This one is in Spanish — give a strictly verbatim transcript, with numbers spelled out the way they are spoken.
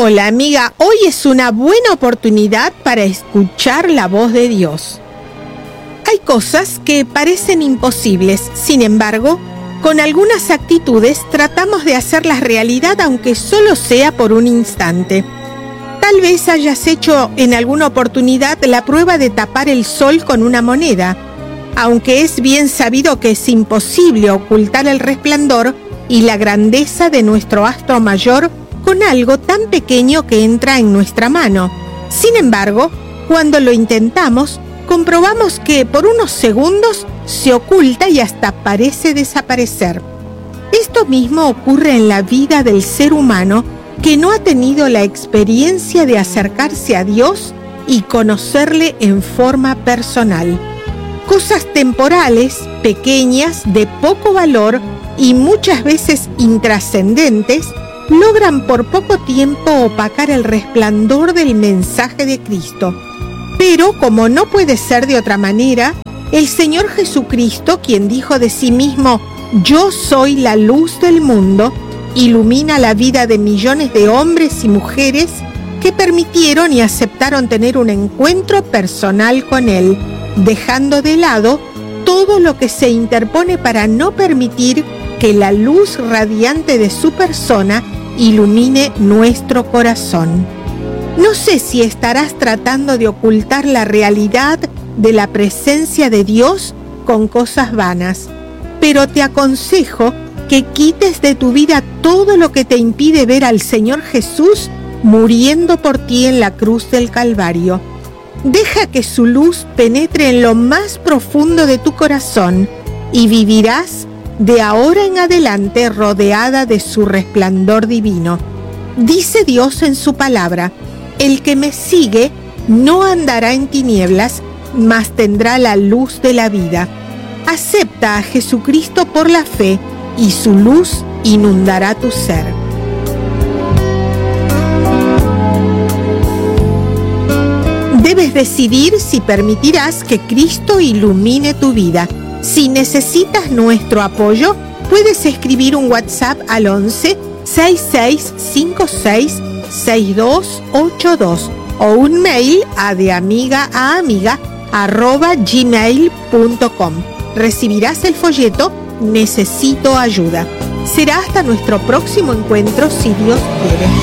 Hola amiga, hoy es una buena oportunidad para escuchar la voz de Dios. Hay cosas que parecen imposibles, sin embargo, con algunas actitudes tratamos de hacerlas realidad aunque solo sea por un instante. Tal vez hayas hecho en alguna oportunidad la prueba de tapar el sol con una moneda, aunque es bien sabido que es imposible ocultar el resplandor y la grandeza de nuestro astro mayor con algo tan pequeño que entra en nuestra mano. Sin embargo, cuando lo intentamos, comprobamos que por unos segundos se oculta y hasta parece desaparecer. Esto mismo ocurre en la vida del ser humano que no ha tenido la experiencia de acercarse a Dios y conocerle en forma personal. Cosas temporales, pequeñas, de poco valor y muchas veces intrascendentes, logran por poco tiempo opacar el resplandor del mensaje de Cristo. Pero, como no puede ser de otra manera, el Señor Jesucristo, quien dijo de sí mismo, «Yo soy la luz del mundo», ilumina la vida de millones de hombres y mujeres que permitieron y aceptaron tener un encuentro personal con Él, dejando de lado todo lo que se interpone para no permitir que la luz radiante de su persona ilumine nuestro corazón. No sé si estarás tratando de ocultar la realidad de la presencia de Dios con cosas vanas, pero te aconsejo que quites de tu vida todo lo que te impide ver al Señor Jesús muriendo por ti en la cruz del Calvario. Deja que su luz penetre en lo más profundo de tu corazón y vivirás de ahora en adelante rodeada de su resplandor divino. Dice Dios en su palabra, «El que me sigue no andará en tinieblas, mas tendrá la luz de la vida». Acepta a Jesucristo por la fe y su luz inundará tu ser. Debes decidir si permitirás que Cristo ilumine tu vida. Si necesitas nuestro apoyo, puedes escribir un WhatsApp al once, sesenta y seis cincuenta y seis, sesenta y dos ochenta y dos o un mail a de amiga a amiga arroba gmail punto com. Recibirás el folleto Necesito ayuda. Será hasta nuestro próximo encuentro si Dios quiere.